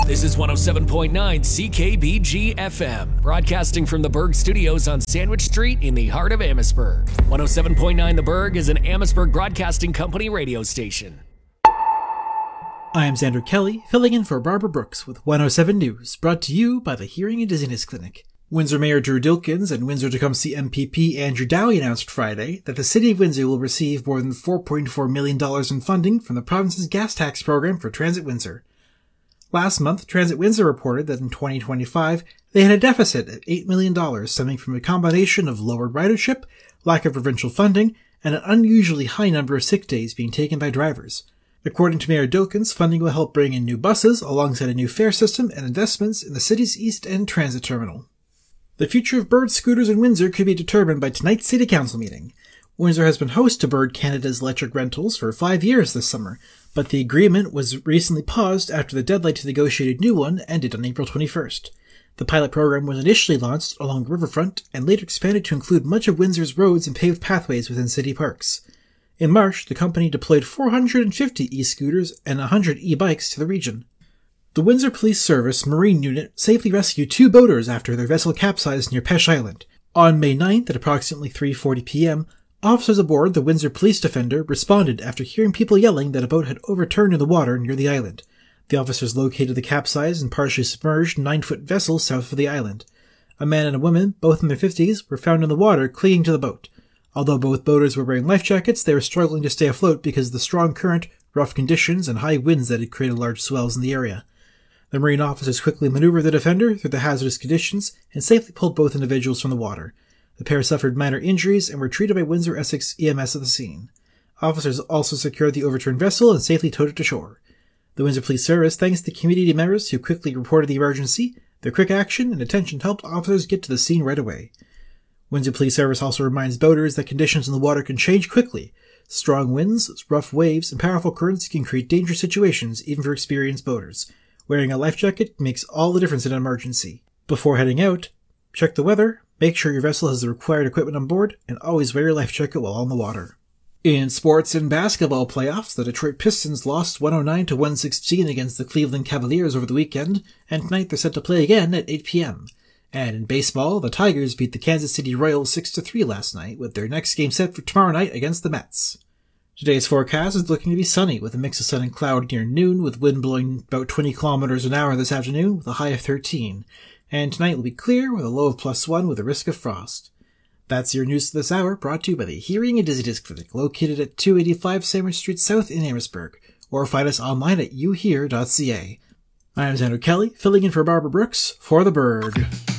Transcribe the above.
This is 107.9 CKBG FM, broadcasting from the Berg Studios on Sandwich Street in the heart of Amherstburg. 107.9 The Berg is an Amherstburg Broadcasting Company radio station. I am Xander Kelly, filling in for Barbara Brooks with 107 News, brought to you by the Hearing and Dizziness Clinic. Windsor Mayor Drew Dilkens and Windsor-Tecumseh MPP Andrew Dowie announced Friday that the City of Windsor will receive more than $4.4 million in funding from the province's gas tax program for Transit Windsor. Last month, Transit Windsor reported that in 2025, they had a deficit of $8 million stemming from a combination of lowered ridership, lack of provincial funding, and an unusually high number of sick days being taken by drivers. According to Mayor Dilkens, funding will help bring in new buses alongside a new fare system and investments in the city's East End transit terminal. The future of Bird scooters in Windsor could be determined by tonight's City Council meeting. Windsor has been host to Bird Canada's electric rentals for 5 years this summer, but the agreement was recently paused after the deadline to negotiate a new one ended on April 21st. The pilot program was initially launched along the riverfront and later expanded to include much of Windsor's roads and paved pathways within city parks. In March, the company deployed 450 e-scooters and 100 e-bikes to the region. The Windsor Police Service Marine Unit safely rescued 2 boaters after their vessel capsized near Peche Island. On May 9th at approximately 3:40 p.m., officers aboard the Windsor Police Defender responded after hearing people yelling that a boat had overturned in the water near the island. The officers located the capsized and partially submerged 9-foot vessel south of the island. A man and a woman, both in their 50s, were found in the water clinging to the boat. Although both boaters were wearing life jackets, they were struggling to stay afloat because of the strong current, rough conditions, and high winds that had created large swells in the area. The marine officers quickly maneuvered the Defender through the hazardous conditions and safely pulled both individuals from the water. The pair suffered minor injuries and were treated by Windsor Essex EMS at the scene. Officers also secured the overturned vessel and safely towed it to shore. The Windsor Police Service thanks the community members who quickly reported the emergency. Their quick action and attention helped officers get to the scene right away. Windsor Police Service also reminds boaters that conditions in the water can change quickly. Strong winds, rough waves, and powerful currents can create dangerous situations even for experienced boaters. Wearing a life jacket makes all the difference in an emergency. Before heading out, check the weather, make sure your vessel has the required equipment on board, and always wear your life jacket while on the water. In sports and basketball playoffs, the Detroit Pistons lost 109-116 against the Cleveland Cavaliers over the weekend, and tonight they're set to play again at 8 p.m. And in baseball, the Tigers beat the Kansas City Royals 6-3 last night, with their next game set for tomorrow night against the Mets. Today's forecast is looking to be sunny, with a mix of sun and cloud near noon, with wind blowing about 20 kilometers an hour this afternoon, with a high of 13. And tonight will be clear, with a low of +1, with a risk of frost. That's your news this hour, brought to you by the Hearing and Dizziness Clinic, located at 285 Sandwich Street South in Amherstburg, or find us online at youhear.ca. I am Xander Kelly, filling in for Barbara Brooks, for The Berg.